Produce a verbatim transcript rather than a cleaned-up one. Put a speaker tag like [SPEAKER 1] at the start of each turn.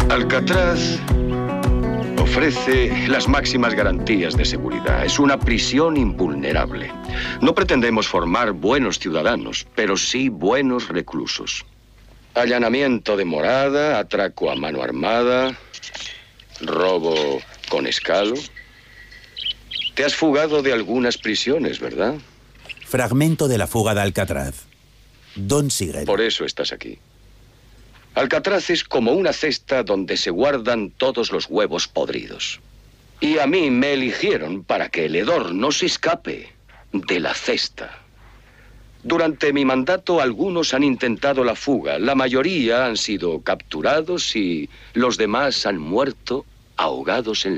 [SPEAKER 1] Alcatraz ofrece las máximas garantías de seguridad. Es una prisión invulnerable. No pretendemos formar buenos ciudadanos, pero sí buenos reclusos. Allanamiento de morada, atraco a mano armada, robo con escalo. Te has fugado de algunas prisiones, ¿verdad?
[SPEAKER 2] Fragmento de la fuga de Alcatraz. Don Siegel.
[SPEAKER 1] Por eso estás aquí. Alcatraz es como una cesta donde se guardan todos los huevos podridos. Y a mí me eligieron para que el hedor no se escape de la cesta. Durante mi mandato, algunos han intentado la fuga. La mayoría han sido capturados y los demás han muerto ahogados en